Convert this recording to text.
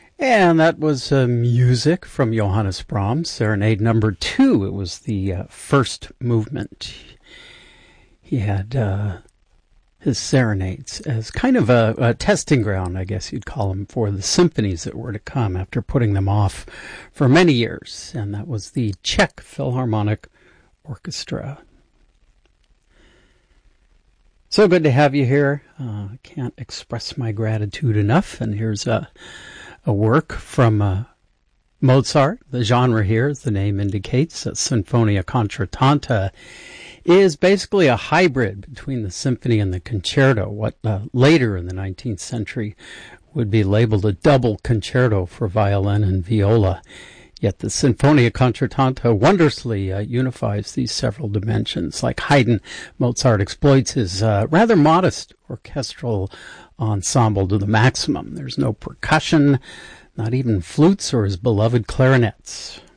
And that was music from Johannes Brahms, Serenade Number 2. It was the first movement. He had his serenades as kind of a testing ground, I guess you'd call them, for the symphonies that were to come after putting them off for many years. And that was the Czech Philharmonic Orchestra. So good to have you here. I can't express my gratitude enough. And here's a work from Mozart. The genre here, as the name indicates, Sinfonia Concertanta, is basically a hybrid between the symphony and the concerto, what later in the 19th century would be labeled a double concerto for violin and viola. Yet the Sinfonia Concertanta wondrously unifies these several dimensions. Like Haydn, Mozart exploits his rather modest orchestral ensemble to the maximum. There's no percussion, not even flutes or his beloved clarinets.